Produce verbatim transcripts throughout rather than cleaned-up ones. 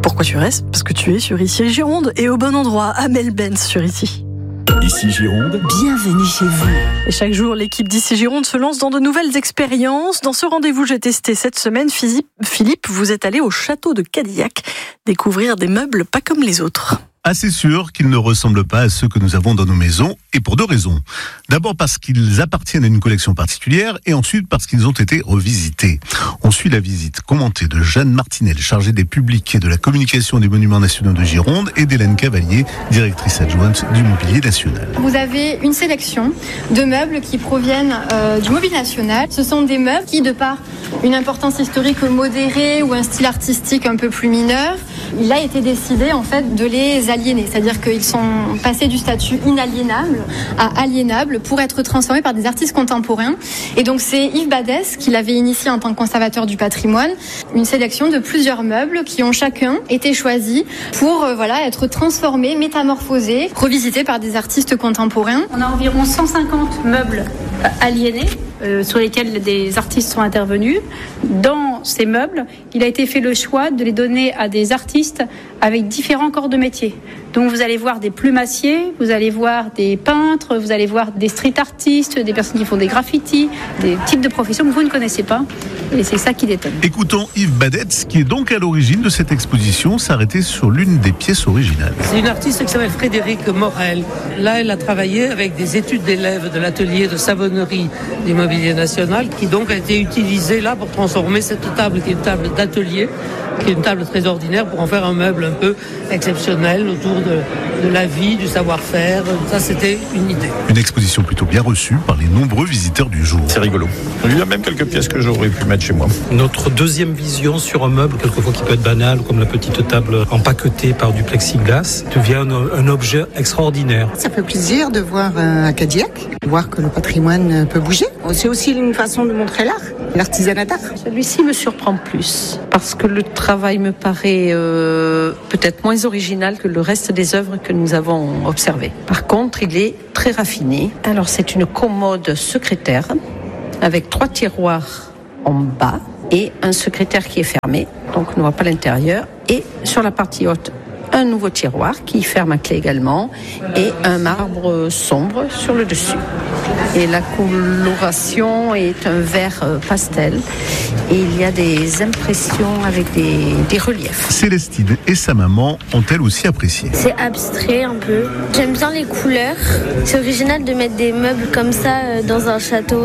Pourquoi tu restes ? Parce que tu es sur Ici Gironde et au bon endroit, Amel Benz sur Ici. Ici Gironde, bienvenue chez vous. Et chaque jour, l'équipe d'Ici Gironde se lance dans de nouvelles expériences. Dans ce rendez-vous, j'ai testé cette semaine. Philippe, vous êtes allé au château de Cadillac découvrir des meubles pas comme les autres. Assez sûr qu'ils ne ressemblent pas à ceux que nous avons dans nos maisons, et pour deux raisons. D'abord parce qu'ils appartiennent à une collection particulière, et ensuite parce qu'ils ont été revisités. On suit la visite commentée de Jeanne Martinel, chargée des publics et de la communication des Monuments Nationaux de Gironde, et d'Hélène Cavalier, directrice adjointe du Mobilier National. Vous avez une sélection de meubles qui proviennent euh, du Mobilier National. Ce sont des meubles qui, de par une importance historique modérée ou un style artistique un peu plus mineur, il a été décidé en fait de les aliéner, c'est-à-dire qu'ils sont passés du statut inaliénable à aliénable pour être transformés par des artistes contemporains. Et donc c'est Yves Badès qui l'avait initié en tant que conservateur du patrimoine, une sélection de plusieurs meubles qui ont chacun été choisis pour euh, voilà être transformés, métamorphosés, revisités par des artistes contemporains. On a environ cent cinquante meubles aliénés euh, sur lesquels des artistes sont intervenus. Dans ces meubles, il a été fait le choix de les donner à des artistes avec différents corps de métier. Donc vous allez voir des plumassiers, vous allez voir des peintres, vous allez voir des street artistes, des personnes qui font des graffitis, des types de professions que vous ne connaissez pas. Et c'est ça qui détonne. Écoutons Yves Badetz, qui est donc à l'origine de cette exposition, s'arrêter sur l'une des pièces originales. C'est une artiste qui s'appelle Frédérique Morel. Là, elle a travaillé avec des études d'élèves de l'atelier de savonnerie du Mobilier National, qui donc a été utilisée là pour transformer cette table, qui est une table d'atelier, qui est une table très ordinaire, pour en faire un meuble un peu exceptionnel autour de, de la vie, du savoir-faire. Ça, c'était une idée. Une exposition plutôt bien reçue par les nombreux visiteurs du jour. c'est rigolo. Il y a même quelques pièces que j'aurais pu mettre chez moi. Notre deuxième vision sur un meuble, quelquefois qui peut être banal, comme la petite table empaquetée par du plexiglas, devient un, un objet extraordinaire. Ça fait plaisir de voir un Cadillac, voir que le patrimoine peut bouger. C'est aussi une façon de montrer l'art, l'artisanat d'art. Celui-ci me surprend plus, parce que le travail me paraît euh, peut-être moins original que le reste des œuvres que nous avons observées. Par contre, il est très raffiné. Alors, c'est une commode secrétaire avec trois tiroirs en bas et un secrétaire qui est fermé, donc on ne voit pas l'intérieur. Et sur la partie haute, un nouveau tiroir qui ferme à clé également et un marbre sombre sur le dessus. Et la coloration est un vert pastel et il y a des impressions avec des, des reliefs. Célestine et sa maman ont elles aussi apprécié. C'est abstrait un peu. J'aime bien les couleurs. C'est original de mettre des meubles comme ça dans un château.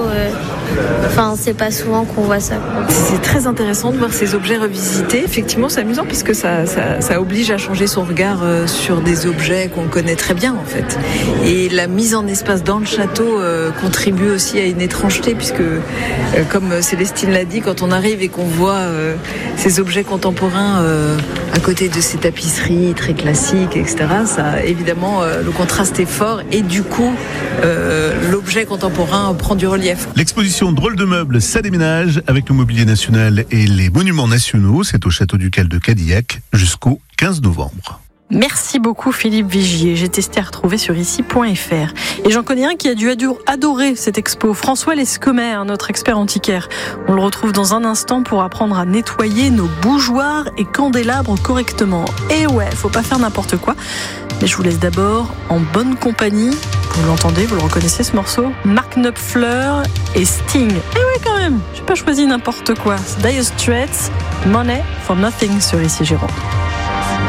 Enfin, c'est pas souvent qu'on voit ça. C'est très intéressant de voir ces objets revisités. Effectivement, c'est amusant puisque ça, ça, ça oblige à changer son regard sur des objets qu'on connaît très bien en fait. Et la mise en espace dans le château euh, contribue aussi à une étrangeté puisque, euh, comme Célestine l'a dit, quand on arrive et qu'on voit euh, ces objets contemporains euh, à côté de ces tapisseries très classiques, et cetera, ça, évidemment, euh, le contraste est fort et du coup, euh, l'objet contemporain prend du relief. L'exposition Drôle de meubles, ça déménage avec le Mobilier National et les Monuments Nationaux. C'est au Château ducal de Cadillac jusqu'au quinze novembre. Merci beaucoup Philippe Vigier, j'ai testé à retrouver sur ici point f r. Et j'en connais un qui a dû adorer cette expo, François Lescomer, notre expert antiquaire. On le retrouve dans un instant pour apprendre à nettoyer nos bougeoirs et candélabres correctement. Et ouais, faut pas faire n'importe quoi, mais je vous laisse d'abord en bonne compagnie. Vous l'entendez, vous le reconnaissez ce morceau, Mark Knopfler et Sting. Et ouais quand même, j'ai pas choisi n'importe quoi. Dire Straits, Money for Nothing sur Ici Gironde.